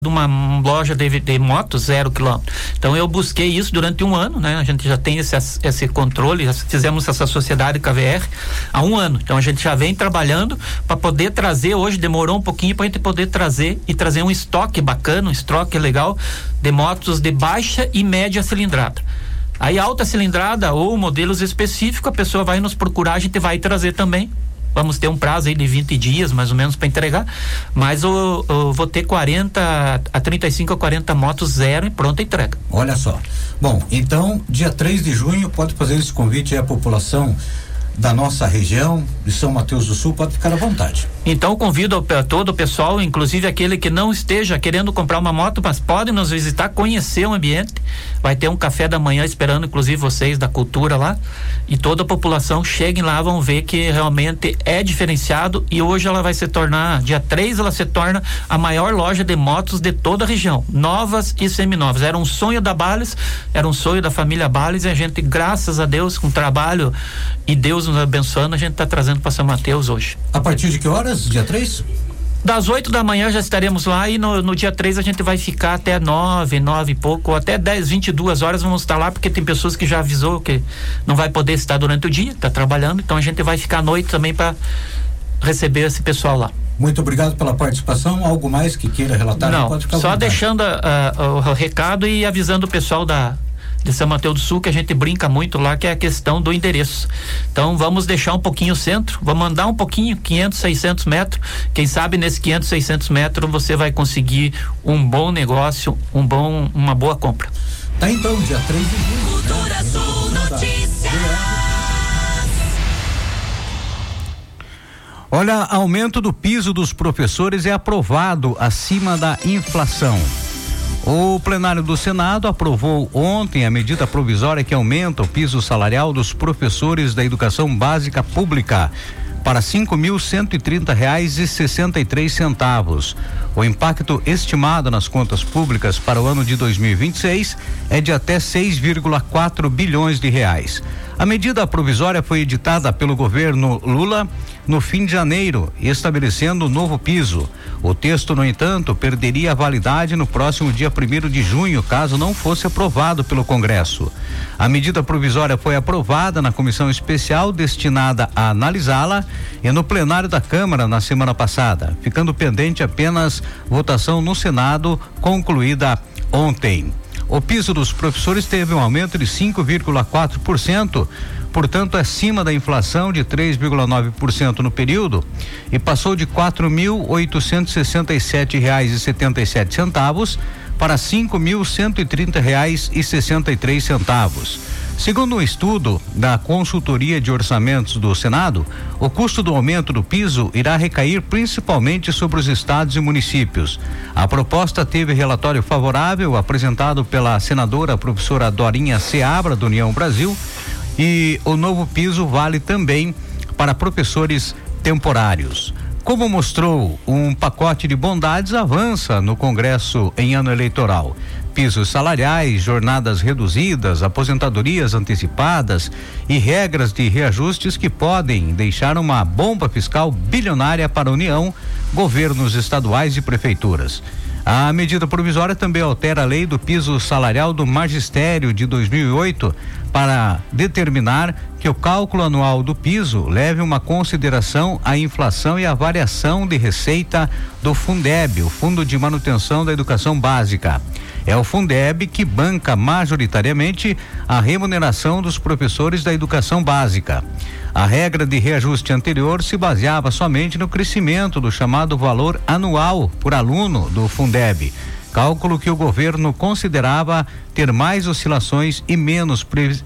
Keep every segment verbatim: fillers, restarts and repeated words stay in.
de uma loja de, de motos zero quilômetro. Então eu busquei isso durante um ano, né? A gente já tem esse, esse controle, já fizemos essa sociedade com a V R há um ano. Então a gente já vem trabalhando para poder trazer, hoje demorou um pouquinho para a gente poder trazer e trazer um estoque bacana, um estoque legal de motos de baixa e média cilindrada. Aí alta cilindrada ou modelos específicos, a pessoa vai nos procurar, a gente vai trazer também. Vamos ter um prazo aí de vinte dias, mais ou menos, para entregar, mas eu, eu vou ter quarenta a trinta e cinco a quarenta motos zero e pronta entrega. Olha só. Bom, então, dia três de junho, pode fazer esse convite aí à população da nossa região, de São Mateus do Sul, pode ficar à vontade. Então convido a todo o pessoal, inclusive aquele que não esteja querendo comprar uma moto, mas pode nos visitar, conhecer o ambiente. Vai ter um café da manhã esperando, inclusive vocês da cultura lá, e toda a população cheguem lá, vão ver que realmente é diferenciado, e hoje ela vai se tornar, dia três ela se torna a maior loja de motos de toda a região, novas e seminovas. Era um sonho da Bales, era um sonho da família Bales, e a gente, graças a Deus, com trabalho e Deus nos abençoando, a gente está trazendo para São Mateus hoje. A partir de que horas, dia três? Das oito da manhã já estaremos lá, e no, no dia três a gente vai ficar até nove, nove e pouco, ou até dez, vinte e duas horas vamos estar lá, porque tem pessoas que já avisou que não vai poder estar durante o dia, está trabalhando, então a gente vai ficar à noite também para receber esse pessoal lá. Muito obrigado pela participação. Algo mais que queira relatar? Não, pode ficar só deixando a, a, o recado e avisando o pessoal da de São Mateus do Sul, que a gente brinca muito lá, que é a questão do endereço. Então vamos deixar um pouquinho o centro, vamos andar um pouquinho, quinhentos, seiscentos metros, quem sabe nesses quinhentos, seiscentos metros você vai conseguir um bom negócio, um bom, uma boa compra. Tá, então, dia três de junho. Cultura Sul Notícias. Olha, aumento do piso dos professores é aprovado acima da inflação. O plenário do Senado aprovou ontem a medida provisória que aumenta o piso salarial dos professores da educação básica pública para cinco mil cento e trinta reais e sessenta e três centavos. O impacto estimado nas contas públicas para o ano de dois mil e vinte e seis é de até seis vírgula quatro bilhões de reais. A medida provisória foi editada pelo governo Lula no fim de janeiro, estabelecendo o novo piso. O texto, no entanto, perderia a validade no próximo dia primeiro de junho, caso não fosse aprovado pelo Congresso. A medida provisória foi aprovada na comissão especial destinada a analisá-la e no plenário da Câmara na semana passada, ficando pendente apenas votação no Senado, concluída ontem. O piso dos professores teve um aumento de cinco vírgula quatro por cento, portanto acima da inflação de três vírgula nove por cento no período, e passou de quatro mil oitocentos e sessenta e sete reais e setenta e sete centavos para cinco mil cento e trinta reais e sessenta e três centavos. Segundo um estudo da Consultoria de Orçamentos do Senado, o custo do aumento do piso irá recair principalmente sobre os estados e municípios. A proposta teve relatório favorável apresentado pela senadora professora Dorinha Seabra, do União Brasil, e o novo piso vale também para professores temporários. Como mostrou, um pacote de bondades avança no Congresso em ano eleitoral. Pisos salariais, jornadas reduzidas, aposentadorias antecipadas e regras de reajustes que podem deixar uma bomba fiscal bilionária para a União, governos estaduais e prefeituras. A medida provisória também altera a lei do piso salarial do magistério de dois mil e oito para determinar que o cálculo anual do piso leve uma consideração à inflação e à variação de receita do Fundeb, o Fundo de Manutenção da Educação Básica. É o Fundeb que banca majoritariamente a remuneração dos professores da educação básica. A regra de reajuste anterior se baseava somente no crescimento do chamado valor anual por aluno do Fundeb, cálculo que o governo considerava ter mais oscilações e menos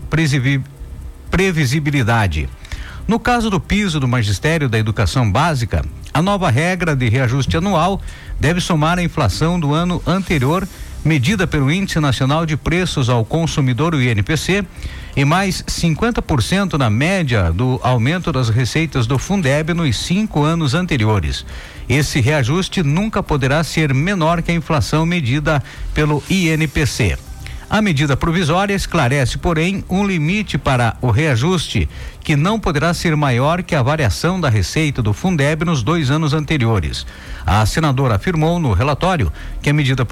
previsibilidade. No caso do piso do magistério da educação básica, a nova regra de reajuste anual deve somar a inflação do ano anterior, medida pelo Índice Nacional de Preços ao Consumidor, o I N P C, e mais cinquenta por cento na média do aumento das receitas do Fundeb nos cinco anos anteriores. Esse reajuste nunca poderá ser menor que a inflação medida pelo I N P C. A medida provisória esclarece, porém, um limite para o reajuste, que não poderá ser maior que a variação da receita do Fundeb nos dois anos anteriores. A senadora afirmou no relatório que a medida